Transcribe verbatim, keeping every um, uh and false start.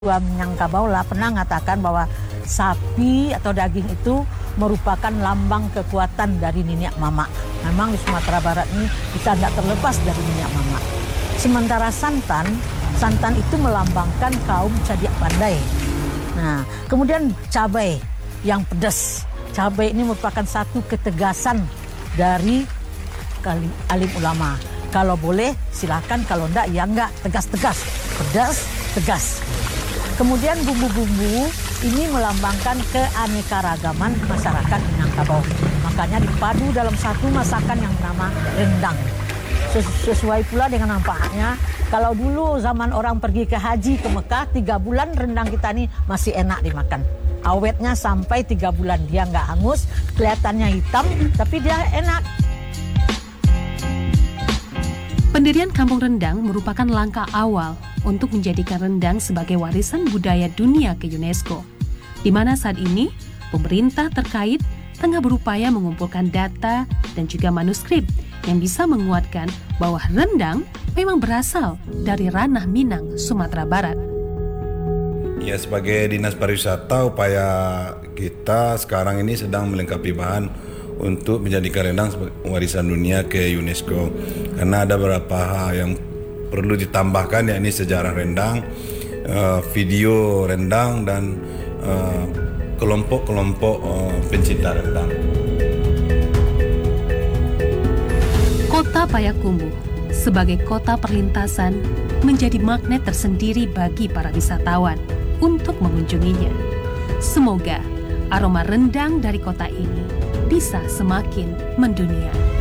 Tua Minangkabau pernah mengatakan bahwa sapi atau daging itu merupakan lambang kekuatan dari nenek mama. Memang di Sumatera Barat ini kita tidak terlepas dari nenek mama. Sementara santan, santan itu melambangkan kaum cadia pandai. Nah, kemudian cabai yang pedas. Cabai ini merupakan satu ketegasan dari alim ulama. Kalau boleh silakan, kalau enggak ya enggak, tegas-tegas. Pedas, tegas. Kemudian bumbu-bumbu ini melambangkan keanekaragaman masyarakat Minangkabau. Makanya dipadu dalam satu masakan yang bernama rendang. Sesuai pula dengan nampaknya, kalau dulu zaman orang pergi ke haji ke Mekah, tiga bulan rendang kita ini masih enak dimakan. Awetnya sampai tiga bulan, dia nggak hangus, kelihatannya hitam, tapi dia enak. Pendirian Kampung Rendang merupakan langkah awal untuk menjadikan rendang sebagai warisan budaya dunia ke UNESCO, di mana saat ini pemerintah terkait tengah berupaya mengumpulkan data dan juga manuskrip yang bisa menguatkan bahwa rendang memang berasal dari ranah Minang, Sumatera Barat. Ya, sebagai Dinas Pariwisata, upaya kita sekarang ini sedang melengkapi bahan untuk menjadikan rendang sebagai warisan dunia ke UNESCO. Karena ada beberapa hal yang perlu ditambahkan, yakni sejarah rendang, uh, video rendang, dan uh, kelompok-kelompok uh, pencinta rendang. Kota Payakumbuh sebagai kota perlintasan menjadi magnet tersendiri bagi para wisatawan untuk mengunjunginya. Semoga aroma rendang dari kota ini bisa semakin mendunia.